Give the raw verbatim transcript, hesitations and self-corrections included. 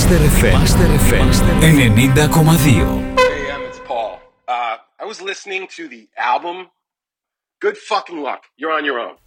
Master εφ εμ, Master εφ εμ ενενήντα κόμμα δύο. Hey, um, it's Paul. Uh, I was listening to the album. Good fucking luck. You're on your own.